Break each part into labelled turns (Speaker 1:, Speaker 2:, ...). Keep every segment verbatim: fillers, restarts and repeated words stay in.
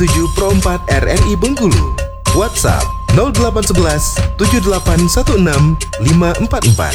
Speaker 1: tujuh Pro empat R R I Bengkulu. WhatsApp nol delapan satu satu tujuh delapan satu enam lima empat empat.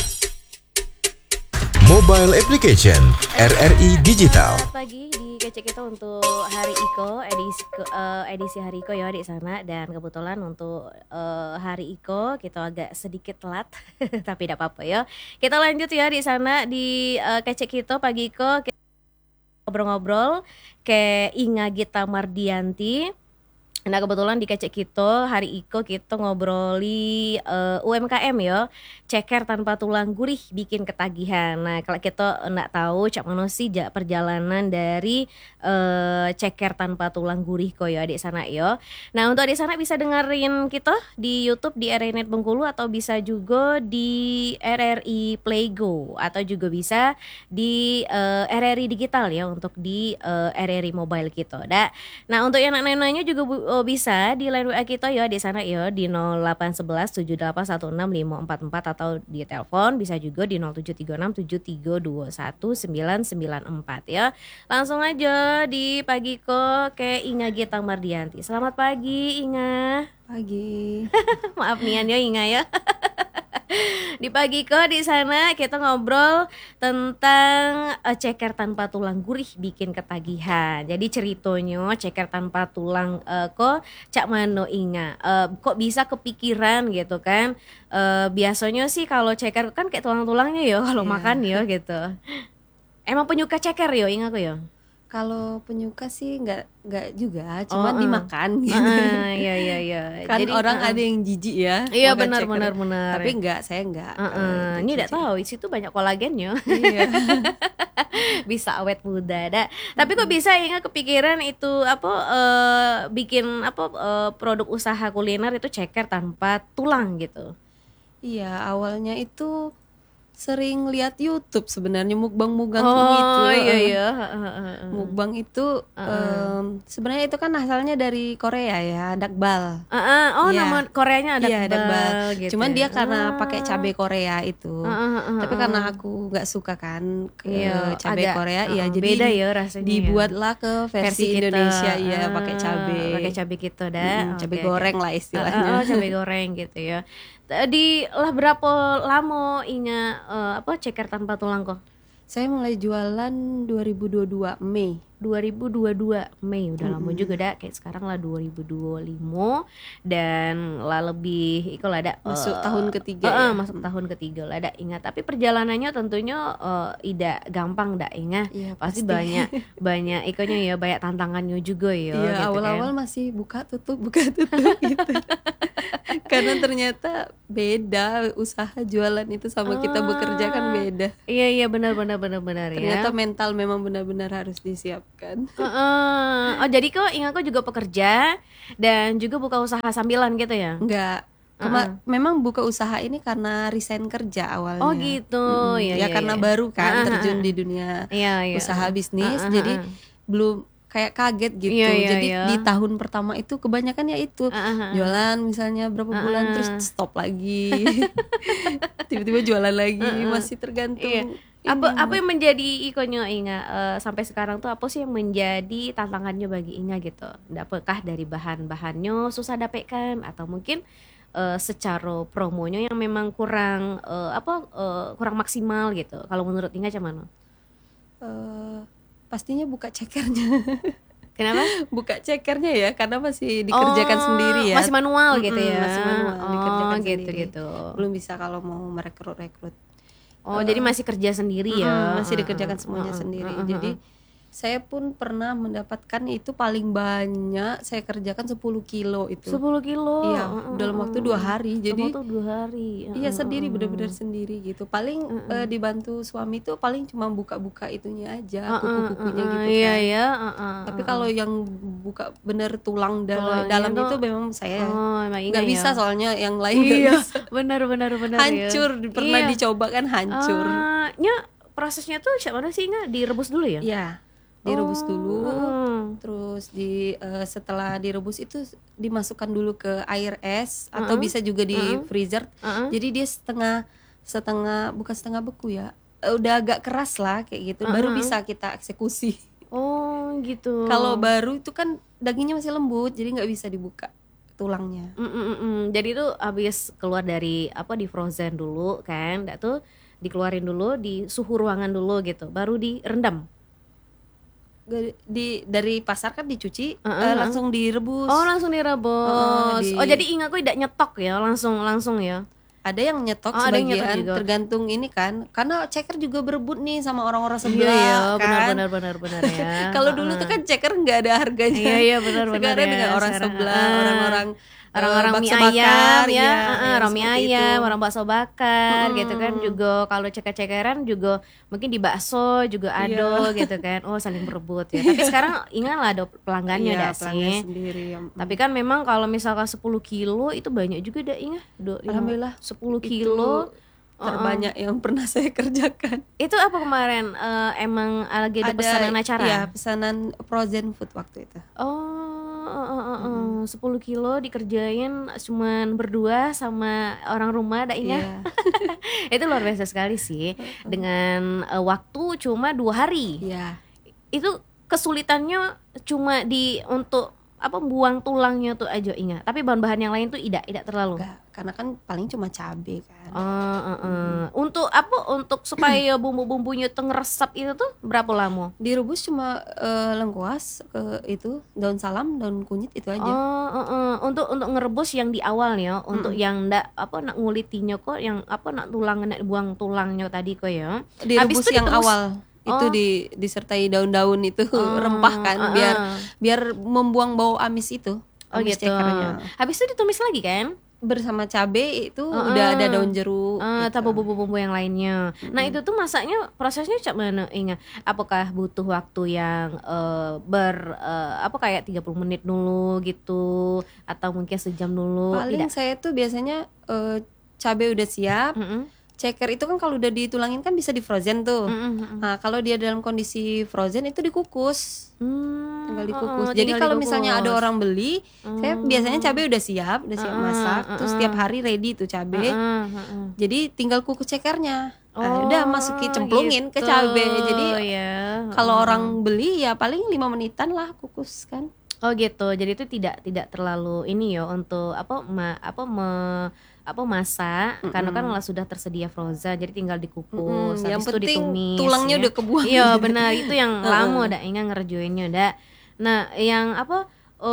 Speaker 1: Mobile Application R R I Digital.
Speaker 2: Selamat pagi di kece kita untuk Hari Iko, edisi uh, edisi Hari Iko ya di sana, dan kebetulan untuk uh, Hari Iko kita agak sedikit telat tapi tidak apa-apa ya. Kita lanjut ya di sana di uh, kece kita pagi Iko, kita ngobrol-ngobrol ke Inga Gita Mardianti. Nah kebetulan di kece kita Hari Iko kita ngobroli uh, U M K M ya, ceker tanpa tulang gurih bikin ketagihan. Nah kalau kita enggak tahu cak mana sih perjalanan dari uh, ceker tanpa tulang gurih kok ya adik sana ya. Nah untuk adik sana bisa dengerin kita di YouTube di R R I Net Bengkulu, atau bisa juga di R R I Playgo, atau juga bisa di uh, R R I Digital ya untuk di uh, R R I Mobile kita. Nah untuk yang nanya-nanya juga bu, bisa di line W A kita ya di sana ya di nol delapan satu satu tujuh delapan satu enam lima empat empat, atau di telepon bisa juga di nol tujuh tiga enam tujuh tiga dua satu sembilan sembilan empat ya. Langsung aja di pagi kok ke Inga Gita Mardianti. Selamat pagi Inga.
Speaker 3: Pagi.
Speaker 2: Maaf nian ya Inga ya. Di pagi kok di sana kita ngobrol tentang uh, ceker tanpa tulang gurih bikin ketagihan. Jadi ceritanya ceker tanpa tulang uh, kok cak mano Inga uh, kok bisa kepikiran gitu kan. Uh, biasanya sih kalau ceker kan kayak tulang-tulangnya ya kalau yeah. makan ya gitu. Emang penyuka ceker yo Inga kok ya?
Speaker 3: Kalau penyuka sih nggak nggak juga, cuma
Speaker 2: oh, uh.
Speaker 3: dimakan gitu.
Speaker 2: Uh, iya iya iya.
Speaker 3: Kan
Speaker 2: jadi,
Speaker 3: orang
Speaker 2: uh,
Speaker 3: ada yang jijik ya.
Speaker 2: Iya benar benar benar.
Speaker 3: Tapi enggak, saya enggak.
Speaker 2: Uh, uh. Ini udah tahu di situ banyak kolagennya.
Speaker 3: Iya.
Speaker 2: Bisa awet muda. Dah. Tapi kok bisa Inga kepikiran itu apa uh, bikin apa uh, produk usaha kuliner itu ceker tanpa tulang gitu?
Speaker 3: Iya, awalnya itu sering lihat YouTube sebenarnya mukbang-mukbang
Speaker 2: oh,
Speaker 3: gitu.
Speaker 2: Oh iya iya.
Speaker 3: Mukbang itu uh-uh. um, sebenarnya itu kan asalnya dari Korea ya, dakbal.
Speaker 2: Uh-uh. Oh
Speaker 3: ya.
Speaker 2: Nama Koreanya dakbal.
Speaker 3: Iya, dakbal.
Speaker 2: Gitu.
Speaker 3: Cuman dia karena
Speaker 2: oh.
Speaker 3: pakai cabai Korea itu.
Speaker 2: Uh-uh.
Speaker 3: Tapi karena aku nggak suka kan ke
Speaker 2: iya,
Speaker 3: cabai
Speaker 2: agak,
Speaker 3: Korea,
Speaker 2: uh-uh.
Speaker 3: ya jadi
Speaker 2: beda ya rasanya.
Speaker 3: Dibuatlah ke versi, versi Indonesia ya,
Speaker 2: uh,
Speaker 3: pakai cabai.
Speaker 2: Pakai cabai gitu dah.
Speaker 3: Hmm, cabai
Speaker 2: okay,
Speaker 3: goreng
Speaker 2: okay.
Speaker 3: lah istilahnya.
Speaker 2: Uh, uh, cabai goreng gitu ya. Di lah berapa lama Inga uh, apa ceker tanpa tulang kok?
Speaker 3: Saya mulai jualan dua ribu dua puluh dua Mei.
Speaker 2: dua ribu dua puluh dua Mei udah mm-hmm. lama juga dah, kayak sekarang lah dua ribu dua puluh lima dan lah lebih itu lah ada
Speaker 3: masuk uh, tahun ketiga
Speaker 2: uh,
Speaker 3: ya.
Speaker 2: masuk tahun ketiga lah ada ingat. Tapi perjalanannya tentunya uh, tidak gampang dah ingat
Speaker 3: ya,
Speaker 2: pasti,
Speaker 3: pasti
Speaker 2: banyak banyak ikonya ya, banyak tantangannya juga ya.
Speaker 3: Iya,
Speaker 2: gitu
Speaker 3: awal-awal
Speaker 2: kan.
Speaker 3: masih buka tutup buka tutup gitu. Karena ternyata beda usaha jualan itu sama ah, kita bekerja kan beda.
Speaker 2: Iya iya benar benar benar benar ya.
Speaker 3: Ternyata mental memang benar-benar harus disiapkan.
Speaker 2: Uh, uh. Oh jadi kok Inga kok juga pekerja dan juga buka usaha sambilan gitu ya?
Speaker 3: Enggak. Kema- uh-uh. Memang buka usaha ini karena resign kerja awalnya.
Speaker 2: Oh gitu.
Speaker 3: Mm-hmm.
Speaker 2: Ya,
Speaker 3: ya,
Speaker 2: ya
Speaker 3: karena
Speaker 2: ya.
Speaker 3: baru kan
Speaker 2: uh-uh.
Speaker 3: terjun di dunia
Speaker 2: ya, ya.
Speaker 3: usaha bisnis,
Speaker 2: uh-uh.
Speaker 3: jadi belum kayak kaget gitu.
Speaker 2: Ya, ya,
Speaker 3: jadi
Speaker 2: ya.
Speaker 3: di tahun pertama itu kebanyakan ya itu
Speaker 2: uh-uh.
Speaker 3: jualan misalnya berapa uh-uh. bulan terus stop lagi. Tiba-tiba jualan lagi, uh-uh. masih tergantung.
Speaker 2: Iya. Apa apa yang menjadi ikonnya Inga uh, sampai sekarang tuh apa sih yang menjadi tantangannya bagi Inga gitu? Dapatkah dari bahan-bahannya susah dapatkan, atau mungkin uh, secara promonya yang memang kurang uh, apa uh, kurang maksimal gitu? Kalau menurut Inga cuman mana?
Speaker 3: Uh, pastinya buka cekernya.
Speaker 2: Kenapa?
Speaker 3: Buka cekernya ya, karena masih dikerjakan oh, sendiri ya.
Speaker 2: Masih manual gitu
Speaker 3: mm-hmm,
Speaker 2: ya.
Speaker 3: Masih manual
Speaker 2: oh,
Speaker 3: dikerjakan
Speaker 2: gitu,
Speaker 3: sendiri.
Speaker 2: Gitu.
Speaker 3: Belum bisa kalau mau merekrut-rekrut.
Speaker 2: Oh, uh, jadi masih kerja sendiri ya?
Speaker 3: Uh, masih dikerjakan uh, semuanya uh, sendiri. Uh, uh, uh, jadi saya pun pernah mendapatkan itu paling banyak saya kerjakan sepuluh kilo itu.
Speaker 2: sepuluh kilo?
Speaker 3: Iya, uh, uh, dalam waktu dua hari. Jadi
Speaker 2: waktu dua hari.
Speaker 3: Uh, iya, sendiri, benar-benar sendiri gitu. Paling uh, uh. Uh, dibantu suami itu paling cuma buka-buka itunya aja, uh, kuku-kukunya uh, uh, gitu kan.
Speaker 2: Iya, iya. Uh, uh,
Speaker 3: Tapi kalau yang buka benar tulang dan
Speaker 2: Tulangnya
Speaker 3: dalam
Speaker 2: tuh,
Speaker 3: itu memang saya
Speaker 2: oh,
Speaker 3: nggak bisa ya? Soalnya yang lain
Speaker 2: iya,
Speaker 3: bisa.
Speaker 2: benar benar benar
Speaker 3: hancur ya. Pernah iya. dicoba kan hancur.
Speaker 2: Uh, nya prosesnya tuh mana sih Inga? Direbus dulu ya?
Speaker 3: Iya, direbus oh. dulu.
Speaker 2: Hmm.
Speaker 3: Terus di uh, setelah direbus itu dimasukkan dulu ke air es uh-uh. atau bisa juga di uh-uh. freezer. Uh-uh. Jadi dia setengah setengah bukan setengah beku ya. Udah agak keras lah kayak gitu. Uh-uh. Baru bisa kita eksekusi.
Speaker 2: Oh gitu.
Speaker 3: Kalau baru itu kan dagingnya masih lembut, jadi nggak bisa dibuka tulangnya.
Speaker 2: Mm, mm, mm, mm. Jadi itu habis keluar dari apa di frozen dulu kan, ndak tuh dikeluarin dulu di suhu ruangan dulu gitu, baru direndam.
Speaker 3: Gak- Di dari pasar kan dicuci,
Speaker 2: Uh, uh,
Speaker 3: eh,
Speaker 2: uh.
Speaker 3: langsung direbus.
Speaker 2: Oh langsung direbus.
Speaker 3: Oh, di-
Speaker 2: Oh jadi ingat aku tidak nyetok ya, langsung langsung ya.
Speaker 3: Ada yang nyetok
Speaker 2: Oh, ada yang
Speaker 3: sebagian,
Speaker 2: nyetok juga.
Speaker 3: tergantung ini kan, karena ceker juga berebut nih sama orang-orang
Speaker 2: Iya
Speaker 3: sebelah
Speaker 2: ya,
Speaker 3: kan.
Speaker 2: benar-benar benar-benar ya.
Speaker 3: Kalau dulu tuh kan ceker nggak ada harganya.
Speaker 2: Iya iya benar-benar
Speaker 3: Sekarang
Speaker 2: ya.
Speaker 3: dengan orang
Speaker 2: Sekarang,
Speaker 3: sebelah,
Speaker 2: ah.
Speaker 3: orang-orang eh,
Speaker 2: orang-orang mie
Speaker 3: bakso
Speaker 2: ayam
Speaker 3: bakar,
Speaker 2: ya,
Speaker 3: ya,
Speaker 2: uh,
Speaker 3: yang
Speaker 2: Romi
Speaker 3: seperti
Speaker 2: ayam,
Speaker 3: itu.
Speaker 2: orang bakso bakar
Speaker 3: Mm.
Speaker 2: gitu kan juga kalau ceker-cekeran juga mungkin di bakso juga ada
Speaker 3: Iya.
Speaker 2: gitu kan. Oh saling berebut ya. Tapi sekarang ingatlah ada pelanggannya
Speaker 3: Iya,
Speaker 2: dah
Speaker 3: pelanggan
Speaker 2: sih.
Speaker 3: sendiri yang
Speaker 2: Tapi kan memang kalau misalkan sepuluh kilo itu banyak juga dah ingat. Do-
Speaker 3: Alhamdulillah,
Speaker 2: sepuluh
Speaker 3: itu
Speaker 2: kilo
Speaker 3: terbanyak yang pernah saya kerjakan.
Speaker 2: itu apa kemarin eh, emang lagi ada, pesanan acara?
Speaker 3: Iya, pesanan frozen food waktu itu.
Speaker 2: Oh, uh, uh, uh, uh. sepuluh kilo dikerjain cuman berdua sama orang rumah, dak ingat?
Speaker 3: Iya.
Speaker 2: Itu luar biasa sekali sih. Dengan eh, waktu cuma dua hari.
Speaker 3: Iya.
Speaker 2: Itu kesulitannya cuma di untuk apa buang tulangnya tuh aja ingat. Tapi bahan-bahan yang lain tuh tidak, tidak terlalu.
Speaker 3: Enggak, karena kan paling cuma cabe kan.
Speaker 2: Oh, uh, uh. Untuk apa? Untuk supaya bumbu-bumbunya tuh ngeresap itu tuh berapa lama?
Speaker 3: Direbus cuma eh, lengkuas, eh, itu daun salam, daun kunyit itu aja.
Speaker 2: Oh, uh, uh. untuk untuk ngerebus yang di awal ya, untuk yang ndak apa nak ngulitinya kok, yang apa nak tulang nak buang tulangnya tadi kok ya. Habis
Speaker 3: Direbus
Speaker 2: itu
Speaker 3: yang
Speaker 2: ditumis-
Speaker 3: awal itu
Speaker 2: Oh.
Speaker 3: di disertai daun-daun itu
Speaker 2: Oh,
Speaker 3: rempah kan,
Speaker 2: uh, uh.
Speaker 3: biar biar membuang bau amis itu.
Speaker 2: Oh
Speaker 3: Amis
Speaker 2: gitu.
Speaker 3: cekernya.
Speaker 2: Habis itu ditumis lagi kan?
Speaker 3: Bersama cabe itu
Speaker 2: Uh,
Speaker 3: udah
Speaker 2: uh.
Speaker 3: ada daun jeruk.
Speaker 2: Uh,
Speaker 3: gitu.
Speaker 2: atau bumbu-bumbu yang lainnya. Nah itu tuh masaknya prosesnya cak mana ingat? Apakah butuh waktu yang eh, ber eh, apa kayak tiga puluh menit dulu gitu, atau mungkin sejam dulu?
Speaker 3: Paling
Speaker 2: Tidak.
Speaker 3: saya tuh biasanya eh, cabe udah siap.
Speaker 2: Mm-mm.
Speaker 3: Ceker itu kan kalau udah ditulangin kan bisa di frozen tuh.
Speaker 2: Mm-mm, mm-mm.
Speaker 3: Nah, kalau dia dalam kondisi frozen itu dikukus.
Speaker 2: Hmm,
Speaker 3: Tinggal
Speaker 2: oh,
Speaker 3: dikukus.
Speaker 2: oh,
Speaker 3: Jadi
Speaker 2: tinggal
Speaker 3: kalau misalnya ada
Speaker 2: dikukus.
Speaker 3: orang beli, saya biasanya cabai udah siap, udah siap
Speaker 2: Uh-uh,
Speaker 3: masak, terus
Speaker 2: uh-uh.
Speaker 3: tiap hari ready tuh cabai.
Speaker 2: Uh-uh, uh-uh.
Speaker 3: Jadi tinggal kukus cekernya. Nah,
Speaker 2: Oh,
Speaker 3: udah masukin cemplungin ke
Speaker 2: gitu,
Speaker 3: cabai. Jadi
Speaker 2: ya.
Speaker 3: kalau
Speaker 2: Uh-uh.
Speaker 3: orang beli ya paling lima menitan lah kukus kan.
Speaker 2: Oh gitu. Jadi itu tidak tidak terlalu ini ya untuk apa ma, apa me, apa masak,
Speaker 3: Mm-mm.
Speaker 2: karena kan lah sudah tersedia frozen, jadi tinggal dikukus.
Speaker 3: Mm-mm, yang
Speaker 2: Habis itu
Speaker 3: penting
Speaker 2: ditumis.
Speaker 3: tulangnya
Speaker 2: ya.
Speaker 3: udah kebuang.
Speaker 2: Iya benar, itu yang
Speaker 3: Uh-uh.
Speaker 2: lama dah ingat ngerjainnya dah. Nah yang apa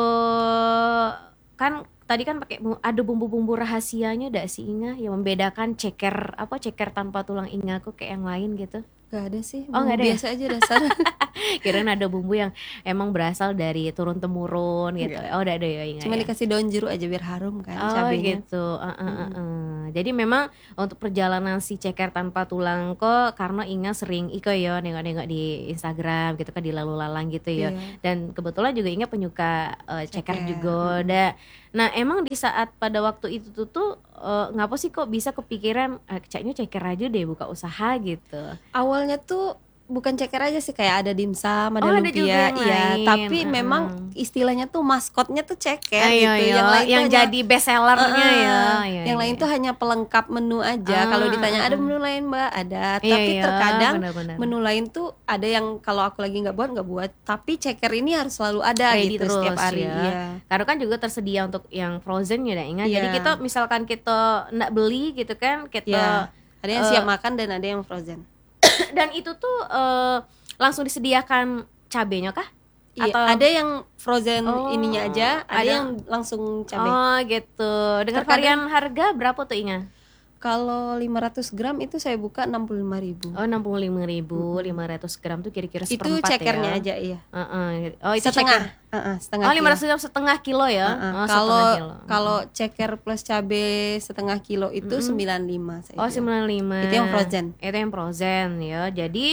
Speaker 2: eh kan tadi kan pakai bu- ada bumbu-bumbu rahasianya dah sih Inga yang membedakan ceker apa ceker tanpa tulang Inga kok kayak yang lain gitu.
Speaker 3: Gak ada sih.
Speaker 2: Oh, nggak ada ya?
Speaker 3: Biasa aja dasar.
Speaker 2: Kirain ada bumbu yang emang berasal dari turun temurun gitu.
Speaker 3: Nggak.
Speaker 2: Oh udah ada ya Inga.
Speaker 3: Cuma
Speaker 2: ya?
Speaker 3: dikasih daun jeruk aja biar harum kan
Speaker 2: Oh
Speaker 3: cabenya.
Speaker 2: gitu. Uh, uh, uh, uh. Jadi memang untuk perjalanan si ceker tanpa tulang kok karena Inga sering iko ya nengok-nengok di Instagram gitu kan di lalu lalang gitu ya.
Speaker 3: Iya.
Speaker 2: Dan kebetulan juga Inga penyuka uh, ceker
Speaker 3: Ceker,
Speaker 2: juga. Da. Nah emang di saat pada waktu itu tuh tuh uh, ngapa sih kok bisa kepikiran eh, kayaknya ceker aja deh buka usaha gitu.
Speaker 3: Awalnya tuh bukan ceker aja sih, kayak ada dimsum, ada
Speaker 2: Oh, ada
Speaker 3: lumpia,
Speaker 2: juga yang
Speaker 3: iya.
Speaker 2: lain.
Speaker 3: Tapi
Speaker 2: Uh-uh.
Speaker 3: memang istilahnya tuh maskotnya tuh ceker
Speaker 2: Ayo,
Speaker 3: gitu.
Speaker 2: yo,
Speaker 3: Yang lain
Speaker 2: yang
Speaker 3: tuh hanya-
Speaker 2: jadi best sellernya
Speaker 3: Uh-uh.
Speaker 2: ya. Iya,
Speaker 3: yang
Speaker 2: iya,
Speaker 3: lain
Speaker 2: iya.
Speaker 3: tuh hanya pelengkap menu aja.
Speaker 2: Ah,
Speaker 3: Kalau ditanya
Speaker 2: ah,
Speaker 3: ada
Speaker 2: ah.
Speaker 3: menu lain Mbak, ada.
Speaker 2: Iya,
Speaker 3: Tapi
Speaker 2: iya,
Speaker 3: terkadang
Speaker 2: benar-benar.
Speaker 3: menu lain tuh ada yang kalau aku lagi nggak buat nggak buat. Tapi ceker ini harus selalu ada
Speaker 2: Ready
Speaker 3: gitu
Speaker 2: terus
Speaker 3: setiap hari.
Speaker 2: ya.
Speaker 3: Iya.
Speaker 2: Karena kan juga tersedia untuk yang frozen ya, ingat. Jadi
Speaker 3: Iya.
Speaker 2: kita misalkan kita nak beli gitu kan, kita
Speaker 3: Iya. Ada yang
Speaker 2: eh,
Speaker 3: siap makan dan ada yang frozen.
Speaker 2: dan itu tuh eh, langsung disediakan cabenya kah?
Speaker 3: Iya,
Speaker 2: Atau-
Speaker 3: ada yang frozen
Speaker 2: Oh,
Speaker 3: ininya aja, ada,
Speaker 2: ada-
Speaker 3: yang langsung cabai.
Speaker 2: Oh gitu. Dengan
Speaker 3: Terkadang-
Speaker 2: varian harga berapa tuh Inga?
Speaker 3: Kalau lima ratus gram itu saya buka enam puluh lima ribu.
Speaker 2: Oh enam puluh lima ribu, lima ratus gram tuh kira-kira
Speaker 3: Itu
Speaker 2: seperempat
Speaker 3: cekernya
Speaker 2: ya.
Speaker 3: aja iya.
Speaker 2: Uh-uh. Oh itu
Speaker 3: setengah.
Speaker 2: ceker.
Speaker 3: Uh-uh, setengah
Speaker 2: Oh
Speaker 3: kilo.
Speaker 2: lima ratus gram setengah kilo ya.
Speaker 3: Uh-uh.
Speaker 2: Oh,
Speaker 3: Kalau
Speaker 2: setengah kilo.
Speaker 3: kalau ceker plus cabe setengah kilo itu sembilan puluh lima saya
Speaker 2: Oh
Speaker 3: jual.
Speaker 2: sembilan puluh lima.
Speaker 3: Itu yang frozen.
Speaker 2: Itu yang frozen ya. Jadi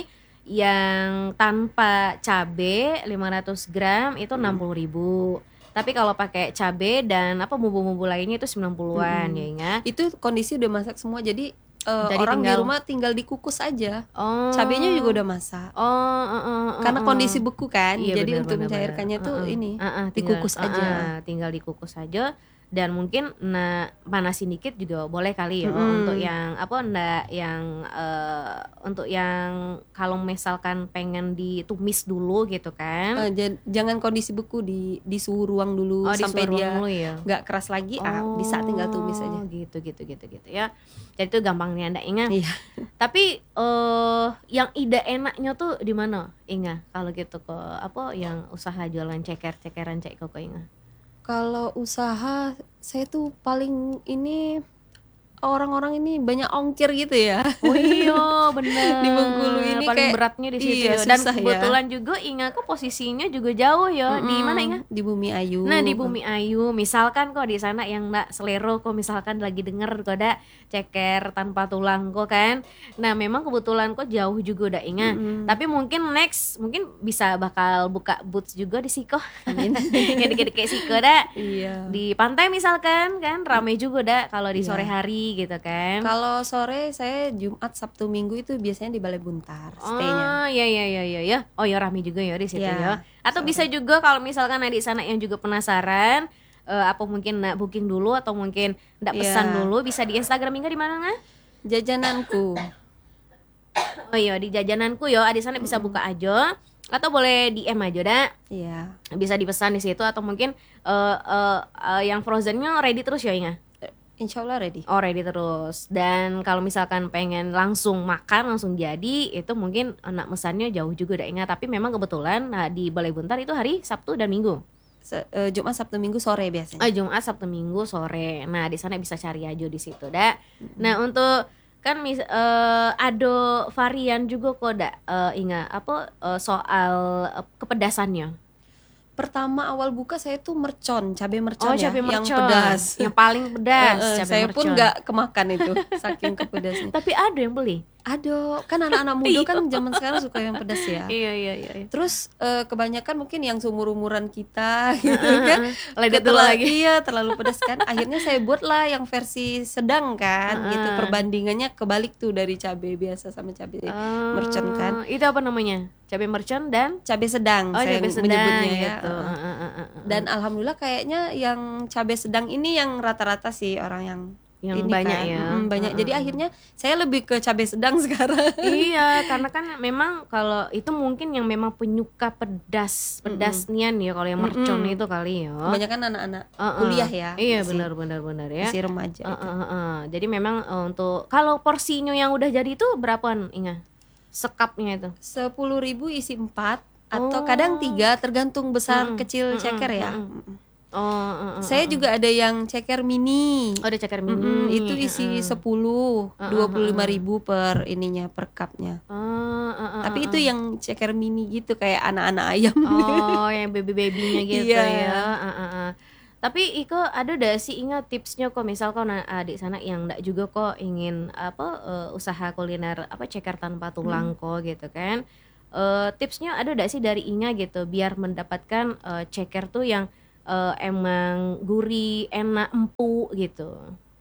Speaker 2: yang tanpa cabe lima ratus gram itu enam puluh ribu. Tapi kalau pakai cabe dan apa bumbu-bumbu lainnya itu sembilan puluhan ya ingat.
Speaker 3: Itu kondisi udah masak semua, jadi eh,
Speaker 2: Jadi
Speaker 3: orang di
Speaker 2: tinggal-
Speaker 3: rumah tinggal dikukus aja.
Speaker 2: Oh.
Speaker 3: Cabenya juga udah masak.
Speaker 2: Oh, uh, uh, uh,
Speaker 3: Karena
Speaker 2: uh.
Speaker 3: kondisi beku kan.
Speaker 2: Iya,
Speaker 3: jadi
Speaker 2: benar,
Speaker 3: untuk
Speaker 2: benar,
Speaker 3: mencairkannya
Speaker 2: benar.
Speaker 3: tuh
Speaker 2: Uh-uh.
Speaker 3: ini
Speaker 2: Uh-uh, tinggal-
Speaker 3: dikukus aja.
Speaker 2: uh-uh, tinggal dikukus aja dan mungkin nah panasin dikit juga boleh kali ya
Speaker 3: Mm-mm.
Speaker 2: untuk yang apa ndak yang eh, untuk yang kalau misalkan pengen ditumis dulu gitu kan.
Speaker 3: Eh, j- jangan kondisi beku, di di suhu ruang dulu
Speaker 2: Oh, di
Speaker 3: sampai
Speaker 2: suhu ruang
Speaker 3: dia
Speaker 2: dulu ya.
Speaker 3: nggak keras lagi, ah, bisa tinggal tumis aja.
Speaker 2: Oh, gitu gitu gitu gitu ya. Jadi itu gampangnya ndak ingat.
Speaker 3: Iya.
Speaker 2: Tapi eh yang ide enaknya tuh di mana Inga kalau gitu kok apa yang usaha jualan ceker-cekeran cek kok Inga?
Speaker 3: Kalau usaha saya tuh paling ini orang-orang ini banyak ongkir gitu ya.
Speaker 2: Oh iya bener.
Speaker 3: Di Bengkulu ini
Speaker 2: paling
Speaker 3: kayak-
Speaker 2: beratnya di situ
Speaker 3: iya,
Speaker 2: ya. Dan
Speaker 3: susah ya.
Speaker 2: kebetulan juga Inga kok posisinya juga jauh ya. Di
Speaker 3: Mm-mm,
Speaker 2: mana Inga?
Speaker 3: Di Bumi Ayu.
Speaker 2: Nah di Bumi Ayu, misalkan kok di sana yang nggak selero kok misalkan lagi denger kok ada ceker tanpa tulang kok kan. Nah memang kebetulan kok jauh juga udah Inga.
Speaker 3: Mm-mm.
Speaker 2: Tapi mungkin next mungkin bisa bakal buka boots juga di Siko.
Speaker 3: Amin.
Speaker 2: Yang dikit-dikit kayak Siko dah.
Speaker 3: Iya.
Speaker 2: Di pantai misalkan kan rame juga dah kalau di
Speaker 3: Iya.
Speaker 2: sore hari gitu kan.
Speaker 3: Kalau sore saya Jumat, Sabtu, Minggu itu biasanya di Balai Buntar stay-nya.
Speaker 2: Oh iya iya iya iya ya. Oh ya rame juga ya di situ
Speaker 3: Iya,
Speaker 2: ya. Atau
Speaker 3: sore.
Speaker 2: bisa juga kalau misalkan ada di sana yang juga penasaran eh, apa mungkin nak booking dulu atau mungkin ndak pesan
Speaker 3: Iya.
Speaker 2: dulu bisa di Instagram Inga di mana nggak?
Speaker 3: Jajananku.
Speaker 2: Oh iya di jajananku yo, di sana bisa buka aja atau boleh D M aja dah.
Speaker 3: Iya.
Speaker 2: Bisa dipesan di situ atau mungkin eh, eh, eh, yang frozennya ready terus ya Inga.
Speaker 3: Insya Allah ready.
Speaker 2: Oh ready terus. Dan kalau misalkan pengen langsung makan langsung jadi itu mungkin anak mesannya jauh juga udah ingat. Tapi memang kebetulan nah, di Balai Buntar itu hari Sabtu dan Minggu.
Speaker 3: Se- eh, Jumat, Sabtu, Minggu sore biasanya.
Speaker 2: Oh Jumat Sabtu Minggu sore. Nah di sana bisa cari aja di situ dah. Nah untuk kan mis eh, ada varian juga kok dak eh, Inga apa eh, soal eh, kepedasannya.
Speaker 3: Pertama awal buka saya tuh mercon, cabai mercon
Speaker 2: Oh
Speaker 3: ya,
Speaker 2: cabai
Speaker 3: yang
Speaker 2: mercon.
Speaker 3: pedas.
Speaker 2: Yang paling pedas.
Speaker 3: Eh, eh,
Speaker 2: cabai
Speaker 3: saya pun
Speaker 2: mercon.
Speaker 3: nggak kemakan itu, saking kepedasnya.
Speaker 2: Tapi ada yang beli.
Speaker 3: Aduh, kan anak-anak muda kan zaman sekarang suka yang pedas ya.
Speaker 2: Iya iya iya. iya.
Speaker 3: Terus eh, kebanyakan mungkin yang seumur-umuran kita gitu kan.
Speaker 2: Lihat dulu
Speaker 3: Terlalu-
Speaker 2: lagi.
Speaker 3: Iya, terlalu pedas kan. Akhirnya saya buatlah yang versi sedang kan, gitu. Perbandingannya kebalik tuh dari cabai biasa sama cabai mercon kan.
Speaker 2: Oh, itu apa namanya? Cabai mercon dan
Speaker 3: Cabai sedang
Speaker 2: oh
Speaker 3: saya
Speaker 2: cabai sedang
Speaker 3: menyebutnya ya.
Speaker 2: gitu. Uh, uh, uh, uh, uh.
Speaker 3: Dan alhamdulillah kayaknya yang cabai sedang ini yang rata-rata sih orang yang
Speaker 2: Yang
Speaker 3: ini
Speaker 2: banyak
Speaker 3: kan.
Speaker 2: ya.
Speaker 3: Mm, banyak. Jadi akhirnya saya lebih ke cabai sedang sekarang.
Speaker 2: Iya, karena kan memang kalau itu mungkin yang memang penyuka pedas, pedas nian ya kalau yang mercon
Speaker 3: Mm-mm.
Speaker 2: itu kali ya.
Speaker 3: Kebanyakan anak-anak
Speaker 2: Uh, uh.
Speaker 3: kuliah ya.
Speaker 2: Iya
Speaker 3: masih-
Speaker 2: benar benar benar ya.
Speaker 3: Masih remaja.
Speaker 2: Uh,
Speaker 3: itu.
Speaker 2: uh, uh, uh. Jadi memang uh, untuk kalau porsinya yang udah jadi itu berapaan Inga? Sekapnya itu.
Speaker 3: Sepuluh ribu isi empat atau
Speaker 2: Oh.
Speaker 3: kadang tiga tergantung besar
Speaker 2: Mm-mm.
Speaker 3: kecil
Speaker 2: Mm-mm.
Speaker 3: ceker ya.
Speaker 2: Mm-mm.
Speaker 3: Mm-mm.
Speaker 2: Oh, uh, uh,
Speaker 3: Saya
Speaker 2: uh,
Speaker 3: juga ada yang ceker mini.
Speaker 2: Oh, ada ceker mini.
Speaker 3: Mm-mm, itu isi
Speaker 2: Uh, uh.
Speaker 3: sepuluh,
Speaker 2: Uh, uh,
Speaker 3: dua puluh lima ribu per ininya, per cupnya.
Speaker 2: uh, uh, uh,
Speaker 3: Tapi
Speaker 2: uh,
Speaker 3: itu
Speaker 2: uh.
Speaker 3: yang ceker mini gitu kayak anak-anak ayam.
Speaker 2: Oh, yang baby-babynya gitu
Speaker 3: Iya.
Speaker 2: ya. Uh, uh, uh. Tapi Iko ada dah sih ingat tipsnya kok misal kau na- adik sana yang enggak juga kok ingin apa eh, usaha kuliner apa ceker tanpa tulang kok gitu kan. Eh, tipsnya ada dah sih dari Inga gitu biar mendapatkan eh, ceker tuh yang eh, emang gurih, enak, empuk gitu.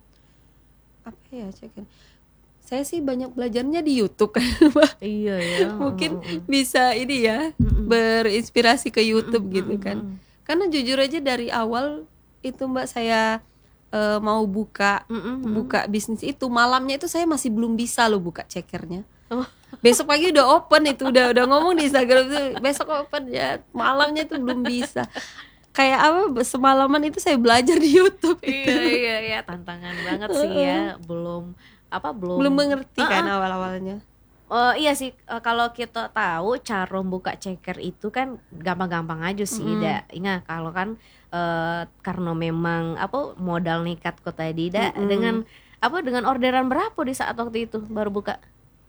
Speaker 3: Apa ya ceker? Saya sih banyak belajarnya di YouTube kan.
Speaker 2: Iya ya.
Speaker 3: Mungkin bisa ini ya, berinspirasi ke YouTube gitu kan. Karena jujur aja dari awal itu Mbak saya eh, mau buka buka bisnis itu, malamnya itu saya masih belum bisa loh buka cekernya.
Speaker 2: Oh.
Speaker 3: Besok pagi udah open itu, udah udah ngomong di Instagram itu besok open ya, malamnya itu belum bisa. Kayak apa semalaman itu saya belajar di YouTube itu.
Speaker 2: Iya iya iya tantangan banget sih ya. Belum apa belum
Speaker 3: Belum mengerti kan
Speaker 2: Uh-uh.
Speaker 3: awal-awalnya.
Speaker 2: Oh iya sih eh, kalau kita tahu cara membuka ceker itu kan gampang-gampang aja sih.
Speaker 3: Mm-mm.
Speaker 2: Da. Ingat kalau kan eh, karena memang apa modal nekat kok tadi da
Speaker 3: Mm-mm.
Speaker 2: dengan apa dengan orderan berapa di saat waktu itu baru buka?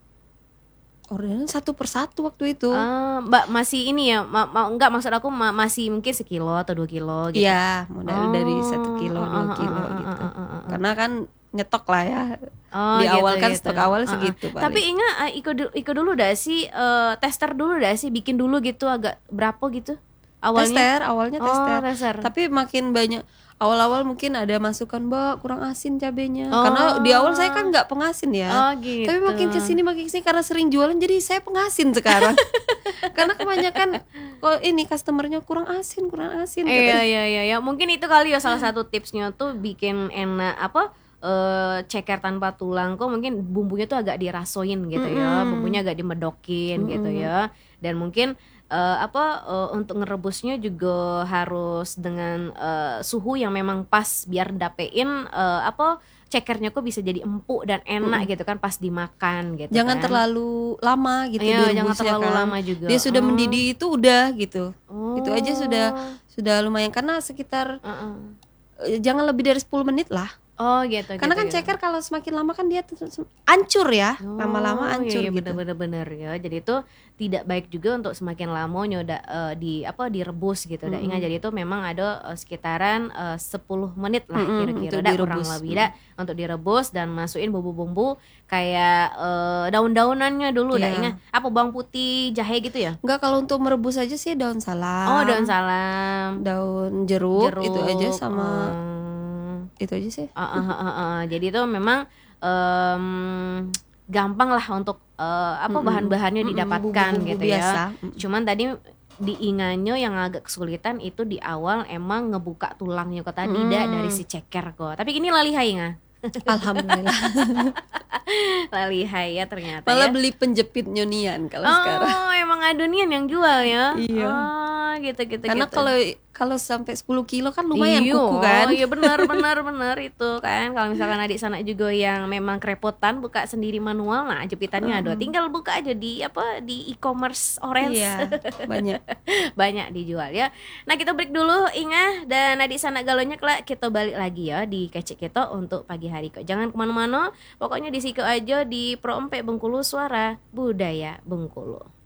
Speaker 3: Orderan satu persatu waktu itu.
Speaker 2: Ah, Mbak masih ini ya, ma- ma- enggak maksud aku ma- masih mungkin sekilo atau dua kilo gitu.
Speaker 3: Iya, modal
Speaker 2: Oh,
Speaker 3: dari satu kilo
Speaker 2: uh,
Speaker 3: dua
Speaker 2: uh,
Speaker 3: kilo
Speaker 2: uh, uh,
Speaker 3: gitu.
Speaker 2: uh, uh, uh, uh.
Speaker 3: Karena kan nyetok lah ya.
Speaker 2: Oh,
Speaker 3: Di
Speaker 2: gitu,
Speaker 3: awal kan
Speaker 2: gitu.
Speaker 3: stok awal
Speaker 2: Uh, uh.
Speaker 3: segitu paling.
Speaker 2: Tapi ingat eh, ikut du- ikut dulu dah sih eh, tester dulu dah sih bikin dulu gitu agak berapa gitu. Awalnya
Speaker 3: Tester, awalnya
Speaker 2: Oh,
Speaker 3: tester.
Speaker 2: tester.
Speaker 3: Tapi makin banyak, awal-awal mungkin ada masukan, Mbak kurang asin cabenya.
Speaker 2: Oh.
Speaker 3: Karena di awal saya kan nggak pengasin ya.
Speaker 2: Oh, gitu.
Speaker 3: Tapi makin kesini makin kesini karena sering jualan jadi saya pengasin sekarang. Karena kebanyakan kok ini customernya kurang asin, kurang asin.
Speaker 2: Iya
Speaker 3: katanya.
Speaker 2: iya iya ya. Mungkin itu kali ya salah satu tipsnya tuh bikin enak apa eh, ceker tanpa tulang kok mungkin bumbunya tuh agak dirasoin gitu ya. Bumbunya agak dimedokin gitu ya. Dan mungkin eh, apa eh, untuk ngerebusnya juga harus dengan eh, suhu yang memang pas biar dapein eh, apa cekernya kok bisa jadi empuk dan enak gitu kan pas dimakan gitu.
Speaker 3: Jangan
Speaker 2: kan.
Speaker 3: terlalu lama gitu
Speaker 2: Iya,
Speaker 3: direbusnya
Speaker 2: jangan terlalu
Speaker 3: kan.
Speaker 2: lama juga.
Speaker 3: Dia sudah
Speaker 2: Oh.
Speaker 3: mendidih itu udah gitu.
Speaker 2: Oh.
Speaker 3: Itu aja sudah sudah lumayan karena sekitar
Speaker 2: Heeh.
Speaker 3: eh, jangan lebih dari sepuluh menit lah.
Speaker 2: Oh gitu.
Speaker 3: Karena
Speaker 2: gitu,
Speaker 3: kan
Speaker 2: gitu.
Speaker 3: ceker kalau semakin lama kan dia tuh hancur ya.
Speaker 2: Oh,
Speaker 3: Lama-lama hancur
Speaker 2: iya,
Speaker 3: gitu.
Speaker 2: bener-bener ya. Jadi itu tidak baik juga untuk semakin lama nyoda eh, di apa direbus gitu. Dan ingat jadi itu memang ada eh, sekitaran eh, sepuluh menit lah
Speaker 3: Mm-mm,
Speaker 2: kira-kira
Speaker 3: untuk
Speaker 2: dah, kurang
Speaker 3: direbus.
Speaker 2: lebih dah untuk direbus dan masukin bumbu-bumbu kayak eh, daun-daunannya dulu dah.
Speaker 3: Iya.
Speaker 2: Ingat apa bawang putih, jahe gitu ya?
Speaker 3: Enggak, kalau untuk merebus aja sih daun salam.
Speaker 2: Oh, daun salam,
Speaker 3: daun jeruk,
Speaker 2: jeruk,
Speaker 3: itu aja sama
Speaker 2: hmm.
Speaker 3: itu aja sih.
Speaker 2: Uh, uh, uh, uh, uh. Jadi itu memang em, gampang lah untuk eh, apa
Speaker 3: Mm-mm.
Speaker 2: bahan-bahannya
Speaker 3: Mm-mm,
Speaker 2: didapatkan
Speaker 3: bumbu-bumbu
Speaker 2: gitu
Speaker 3: biasa.
Speaker 2: ya. Cuman tadi diingatnya yang agak kesulitan itu di awal emang ngebuka tulangnya kok tadi
Speaker 3: Mm.
Speaker 2: dah dari si ceker kok. Tapi ini lalihai nggak?
Speaker 3: Alhamdulillah.
Speaker 2: Lalihai ya ternyata
Speaker 3: Malah
Speaker 2: ya.
Speaker 3: beli penjepit nyonian kalau
Speaker 2: Oh,
Speaker 3: sekarang.
Speaker 2: emang adonian yang jual ya?
Speaker 3: Iya.
Speaker 2: Oh, gitu-gitu.
Speaker 3: Karena
Speaker 2: gitu.
Speaker 3: kalau kalau sampai sepuluh kilo kan lumayan
Speaker 2: Iyo,
Speaker 3: kuku kan.
Speaker 2: Iya benar benar benar itu kan. Kalau misalkan adik sana juga yang memang kerepotan buka sendiri manual, nah jepitannya ada. Tinggal buka aja di apa di e-commerce Orange.
Speaker 3: Iya, banyak.
Speaker 2: Banyak dijual ya. Nah, kita break dulu Inga dan adik sana galonya kelak kita balik lagi ya di kecek kita untuk pagi hari kok. Jangan kemana-mana, pokoknya di situ aja di Pro Empat Bengkulu Suara Budaya Bengkulu.